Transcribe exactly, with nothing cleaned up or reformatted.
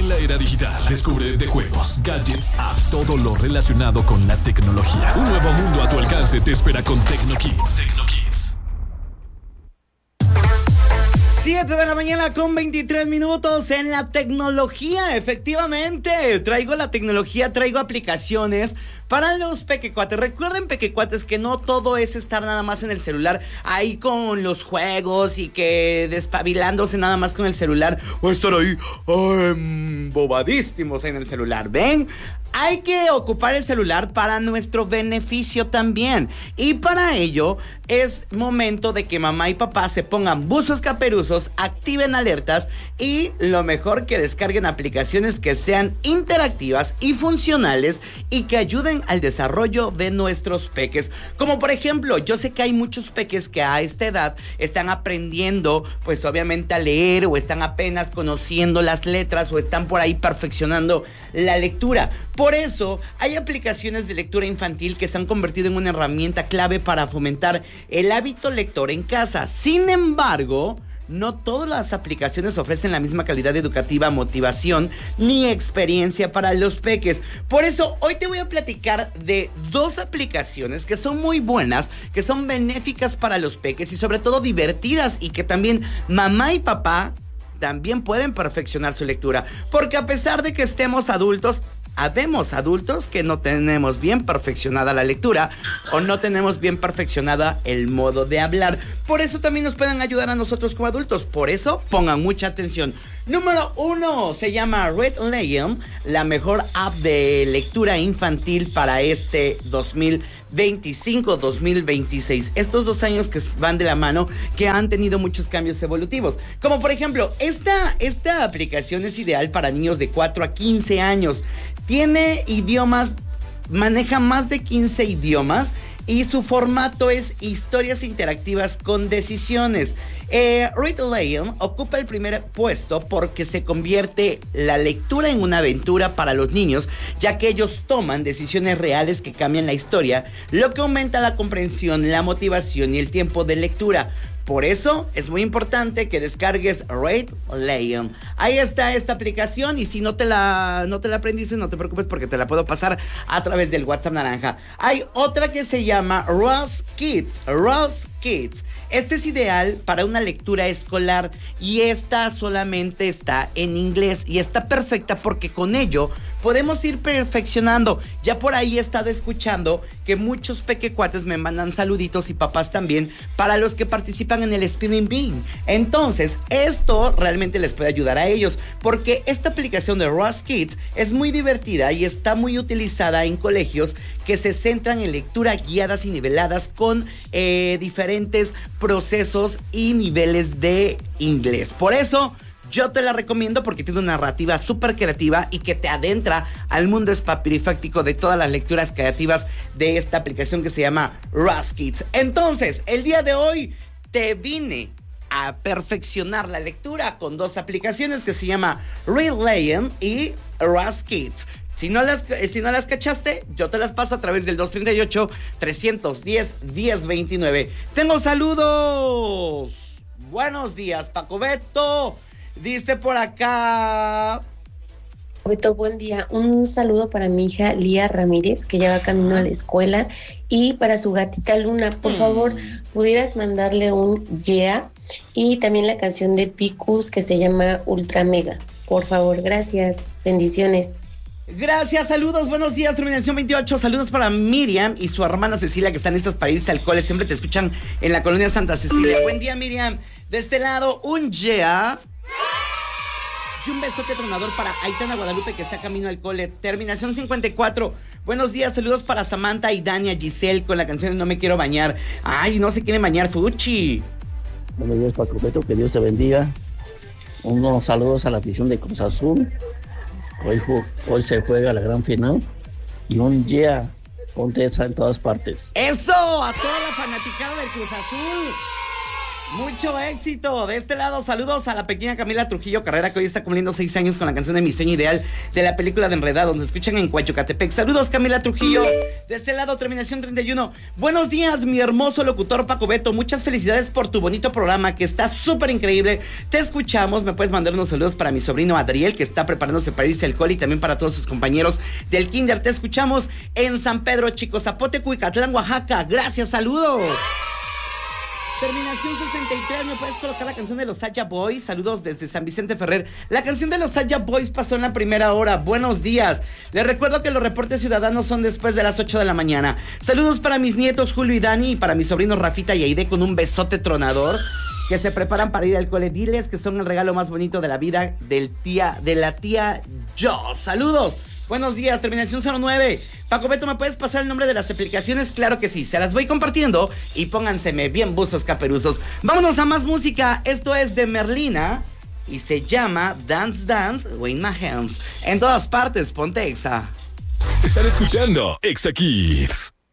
En la era digital, descubre de juegos, gadgets, apps, todo lo relacionado con la tecnología. Un nuevo mundo a tu alcance te espera con TecnoKids. TecnoKids. siete de la mañana con veintitrés minutos en la tecnología. Efectivamente, traigo la tecnología, traigo aplicaciones para los pequecuates. Recuerden, pequecuates, que no todo es estar nada más en el celular, ahí con los juegos y que despabilándose nada más con el celular, o estar ahí ay, bobadísimos en el celular. ¿Ven? Hay que ocupar el celular para nuestro beneficio también. Y para ello es momento de que mamá y papá se pongan buzos caperuzos, activen alertas y lo mejor, que descarguen aplicaciones que sean interactivas y funcionales y que ayuden al desarrollo de nuestros peques. Como por ejemplo, yo sé que hay muchos peques que a esta edad están aprendiendo, pues obviamente, a leer, o están apenas conociendo las letras, o están por ahí perfeccionando la lectura. Por eso hay aplicaciones de lectura infantil que se han convertido en una herramienta clave para fomentar el hábito lector en casa. Sin embargo, no todas las aplicaciones ofrecen la misma calidad educativa, motivación ni experiencia para los peques. Por eso hoy te voy a platicar de dos aplicaciones que son muy buenas, que son benéficas para los peques y sobre todo divertidas, y que también mamá y papá también pueden perfeccionar su lectura. Porque a pesar de que estemos adultos, habemos adultos que no tenemos bien perfeccionada la lectura o no tenemos bien perfeccionada el modo de hablar. Por eso también nos pueden ayudar a nosotros como adultos. Por eso pongan mucha atención. Número uno, se llama Red Lion, la mejor app de lectura infantil para este dos mil veinticinco dos mil veintiséis. Estos dos años que van de la mano, que han tenido muchos cambios evolutivos. Como por ejemplo, esta, esta aplicación es ideal para niños de cuatro a quince años. Tiene idiomas, maneja más de quince idiomas y su formato es historias interactivas con decisiones. Eh, Red Lion ocupa el primer puesto porque se convierte la lectura en una aventura para los niños, ya que ellos toman decisiones reales que cambian la historia, lo que aumenta la comprensión, la motivación y el tiempo de lectura. Por eso es muy importante que descargues Red Lion. Ahí está esta aplicación, y si no te la no te la aprendiste, no te preocupes, porque te la puedo pasar a través del WhatsApp naranja. Hay otra que se llama Ross Kids. Ross Kids. Este es ideal para una lectura escolar, y esta solamente está en inglés, y está perfecta porque con ello podemos ir perfeccionando. Ya por ahí he estado escuchando que muchos pequecuates me mandan saluditos, y papás también, para los que participan en el Spinning Bee. Entonces, esto realmente les puede ayudar a ellos, porque esta aplicación de Ross Kids es muy divertida y está muy utilizada en colegios que se centran en lectura guiadas y niveladas con eh, diferentes procesos y niveles de inglés. Por eso yo te la recomiendo, porque tiene una narrativa súper creativa y que te adentra al mundo espapirifáctico de todas las lecturas creativas de esta aplicación que se llama Ross Kids. Entonces, el día de hoy te vine a perfeccionar la lectura con dos aplicaciones que se llama Red Lion y Ross Kids. Si no las, si no las cachaste, yo te las paso a través del dos treinta y ocho, trescientos diez, diez veintinueve. Tengo saludos. Buenos días, Paco Beto. Dice por acá. Beto, buen día. Un saludo para mi hija Lía Ramírez, que ya va camino a la escuela, y para su gatita Luna. Por mm. favor, pudieras mandarle un yeah, y también la canción de Picus que se llama Ultra Mega. Por favor, gracias. Bendiciones. Gracias, saludos, buenos días, terminación veintiocho. Saludos para Miriam y su hermana Cecilia, que están listas para irse al cole. Siempre te escuchan en la colonia Santa Cecilia. Buen día, Miriam. De este lado, un yeah. Y un besote tronador para Aitana Guadalupe, que está camino al cole. Terminación cincuenta y cuatro. Buenos días, saludos para Samantha y Dania Giselle con la canción de No Me Quiero Bañar. Ay, no se quiere bañar, Fuchi. Buenos días, Paco Beto, que Dios te bendiga. Unos saludos a la afición de Cruz Azul. Hoy, hoy se juega la gran final. Y un yeah, ponte esa en todas partes. ¡Eso! A toda la fanaticada del Cruz Azul. Mucho éxito. De este lado, saludos a la pequeña Camila Trujillo Carrera, que hoy está cumpliendo seis años con la canción de Mi Sueño Ideal de la película de Enredado, donde escuchan en Coachucatepec. Saludos, Camila Trujillo. De este lado, terminación treinta y uno. Buenos días, mi hermoso locutor Paco Beto. Muchas felicidades por tu bonito programa, que está súper increíble. Te escuchamos. Me puedes mandar unos saludos para mi sobrino Adriel, que está preparándose para irse al cole, y también para todos sus compañeros del kinder. Te escuchamos en San Pedro Chico Zapote, Cuicatlán, Oaxaca. Gracias, saludos. Terminación sesenta y tres, ¿me puedes colocar la canción de los Saya Boys? Saludos desde San Vicente Ferrer. La canción de los Saya Boys pasó en la primera hora. Buenos días. Les recuerdo que los reportes ciudadanos son después de las ocho de la mañana. Saludos para mis nietos Julio y Dani, y para mis sobrinos Rafita y Aide, con un besote tronador, que se preparan para ir al cole. Diles que son el regalo más bonito de la vida del tía, de la tía Yo. Saludos. Buenos días, terminación cero nueve. Paco Beto, ¿me puedes pasar el nombre de las aplicaciones? Claro que sí, se las voy compartiendo y pónganseme bien buzos caperuzos. Vámonos a más música. Esto es de Merlina y se llama Dance Dance o In My Hands. En todas partes, ponte Exa. Están escuchando Exa Kids.